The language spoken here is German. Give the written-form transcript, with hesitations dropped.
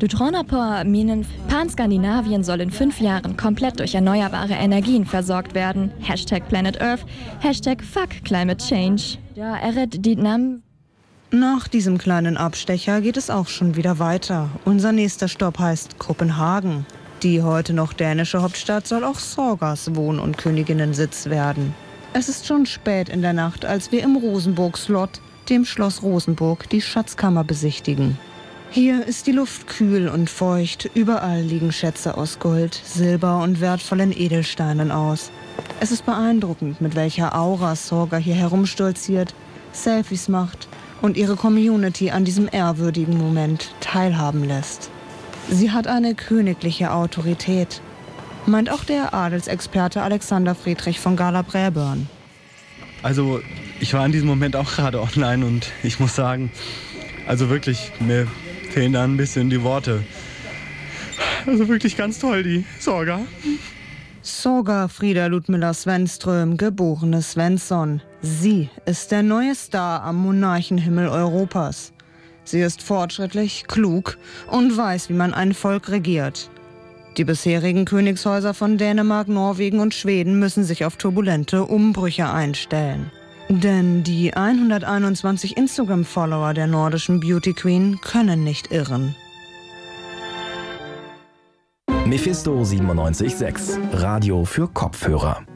Du tror på minen Pan-Skandinavien soll in 5 Jahren komplett durch erneuerbare Energien versorgt werden. #Planet Earth, #Fuck Climate Change. Ja, die Nam. Nach diesem kleinen Abstecher geht es auch schon wieder weiter. Unser nächster Stopp heißt Kopenhagen. Die heute noch dänische Hauptstadt soll auch Sorgas Wohn- und Königinnensitz werden. Es ist schon spät in der Nacht, als wir im Rosenburg-Slot, dem Schloss Rosenburg, die Schatzkammer besichtigen. Hier ist die Luft kühl und feucht, überall liegen Schätze aus Gold, Silber und wertvollen Edelsteinen aus. Es ist beeindruckend, mit welcher Aura Sorga hier herumstolziert, Selfies macht und ihre Community an diesem ehrwürdigen Moment teilhaben lässt. Sie hat eine königliche Autorität, meint auch der Adelsexperte Alexander Friedrich von Gala-Braeburn. Also ich war in diesem Moment auch gerade online und ich muss sagen, also wirklich, mir fehlen da ein bisschen die Worte. Also wirklich ganz toll, die Sorga. Sorga Frida Ludmilla Svenström, geborene Svensson. Sie ist der neue Star am Monarchenhimmel Europas. Sie ist fortschrittlich, klug und weiß, wie man ein Volk regiert. Die bisherigen Königshäuser von Dänemark, Norwegen und Schweden müssen sich auf turbulente Umbrüche einstellen. Denn die 121 Instagram-Follower der nordischen Beauty Queen können nicht irren. Mephisto 97.6, Radio für Kopfhörer.